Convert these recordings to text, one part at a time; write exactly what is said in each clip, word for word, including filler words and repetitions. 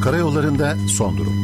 Karayollarında son durum.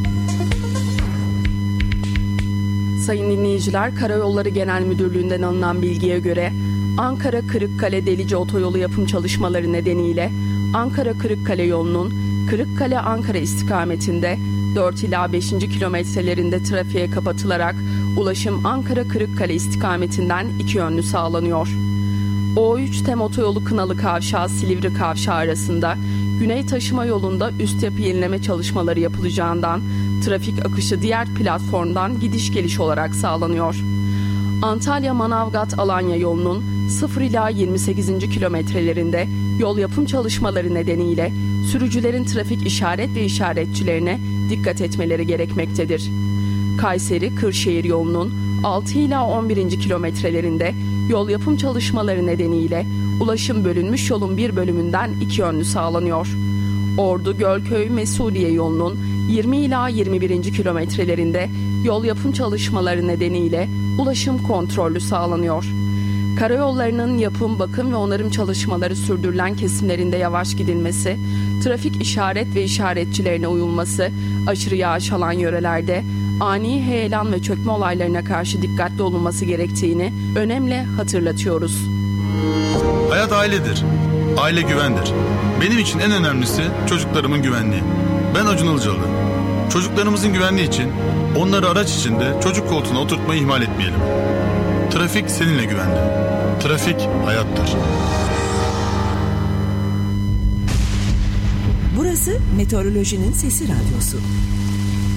Sayın dinleyiciler, Karayolları Genel Müdürlüğü'nden alınan bilgiye göre Ankara-Kırıkkale-Delice otoyolu yapım çalışmaları nedeniyle Ankara-Kırıkkale yolunun Kırıkkale-Ankara istikametinde dört ila beşinci kilometrelerinde trafiğe kapatılarak ulaşım Ankara-Kırıkkale istikametinden iki yönlü sağlanıyor. O üç Tem otoyolu Kınalı Kavşağı-Silivri Kavşağı arasında Güney Taşıma yolunda üst yapı yenileme çalışmaları yapılacağından trafik akışı diğer platformdan gidiş geliş olarak sağlanıyor. Antalya-Manavgat-Alanya yolunun sıfır ila yirmi sekizinci kilometrelerinde yol yapım çalışmaları nedeniyle sürücülerin trafik işaret ve işaretçilerine dikkat etmeleri gerekmektedir. Kayseri-Kırşehir yolunun altı ila on birinci kilometrelerinde yol yapım çalışmaları nedeniyle ulaşım bölünmüş yolun bir bölümünden iki yönlü sağlanıyor. Ordu-Gölköy-Mesudiye yolunun yirmi ila yirmi birinci kilometrelerinde yol yapım çalışmaları nedeniyle ulaşım kontrollü sağlanıyor. Karayollarının yapım, bakım ve onarım çalışmaları sürdürülen kesimlerinde yavaş gidilmesi, trafik işaret ve işaretçilerine uyulması, aşırı yağış alan yörelerde ani heyelan ve çökme olaylarına karşı dikkatli olunması gerektiğini önemli hatırlatıyoruz. Hayat ailedir. Aile güvendir. Benim için en önemlisi çocuklarımın güvenliği. Ben Acun Ilıcalı. Çocuklarımızın güvenliği için onları araç içinde çocuk koltuğuna oturtmayı ihmal etmeyelim. Trafik seninle güvende. Trafik hayattır. Burası Meteorolojinin Sesi Radyosu.